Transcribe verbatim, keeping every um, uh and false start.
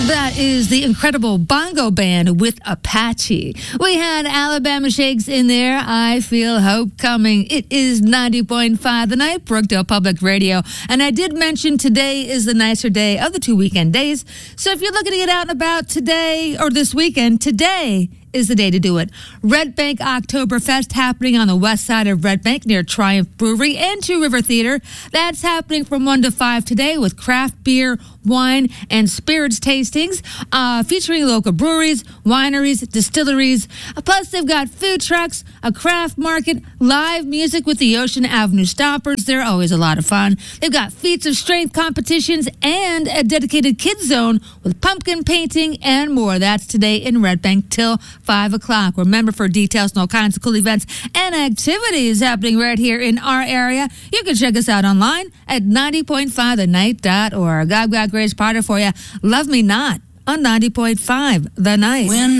That is the incredible Bongo Band with Apache. We had Alabama Shakes in there. I Feel Hope Coming. It is ninety point five The Night, Brookdale Public Radio. And I did mention today is the nicer day of the two weekend days. So if you're looking to get out and about today or this weekend, today is the day to do it. Red Bank Oktoberfest happening on the west side of Red Bank near Triumph Brewery and Two River Theater. That's happening from one to five today with craft beer, wine, and spirits tastings uh, featuring local breweries, wineries, distilleries. Plus, they've got food trucks, a craft market, live music with the Ocean Avenue Stompers. They're always a lot of fun. They've got feats of strength competitions and a dedicated kids zone with pumpkin painting and more. That's today in Red Bank till five o'clock. Remember, for details and all kinds of cool events and activities happening right here in our area, you can check us out online at ninety point five the night dot org. I've got Grace Potter for you. Love Me Not on ninety point five The Night. When